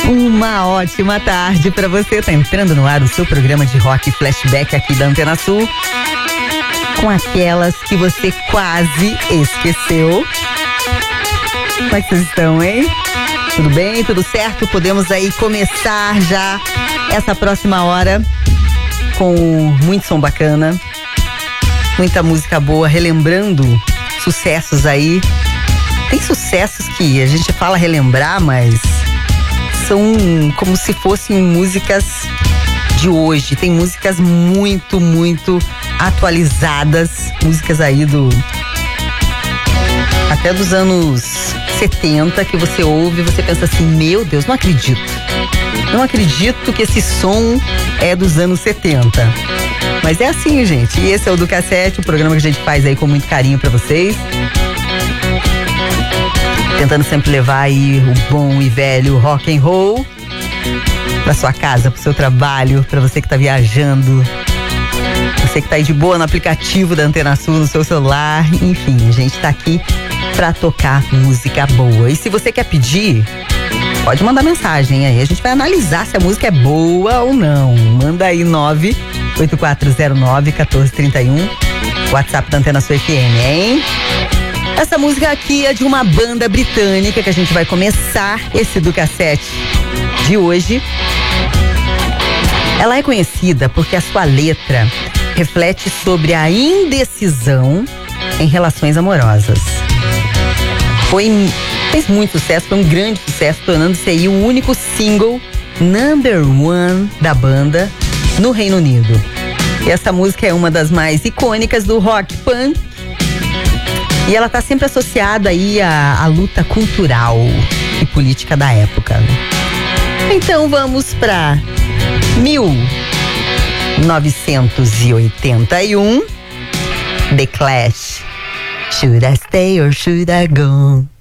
Uma ótima tarde pra você. Tá entrando no ar o seu programa de rock flashback aqui da Antena Sul, com aquelas que você quase esqueceu. Como é que vocês estão, hein? Tudo bem? Tudo certo? Podemos aí começar já essa próxima hora com muito som bacana, muita música boa, relembrando sucessos aí. Tem sucessos que a gente fala relembrar, mas são como se fossem músicas de hoje. Tem músicas muito, muito atualizadas, músicas aí até dos anos 70, que você ouve e você pensa assim, meu Deus, não acredito que esse som é dos anos 70. Mas é assim, gente, e esse é o Do Cassete, o programa que a gente faz aí com muito carinho pra vocês, tentando sempre levar aí o bom e velho rock and roll pra sua casa, pro seu trabalho, pra você que tá viajando, você que tá aí de boa no aplicativo da Antena Sul, no seu celular, enfim, a gente tá aqui pra tocar música boa. E se você quer pedir, pode mandar mensagem aí, a gente vai analisar se a música é boa ou não. Manda aí 98409-1431, WhatsApp da Antena Sul FM, hein? Essa música aqui é de uma banda britânica que a gente vai começar esse Do Cassete de hoje. Ela é conhecida porque a sua letra reflete sobre a indecisão em relações amorosas. Fez muito sucesso, foi um grande sucesso, tornando-se aí o único single #1 da banda no Reino Unido. E essa música é uma das mais icônicas do rock punk. E ela está sempre associada aí à luta cultural e política da época. Então vamos para 1981, The Clash, Should I Stay or Should I Go?